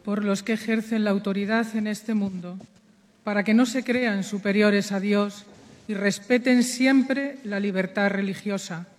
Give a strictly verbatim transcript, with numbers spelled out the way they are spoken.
por los que ejercen la autoridad en este mundo, para que no se crean superiores a Dios y respeten siempre la libertad religiosa.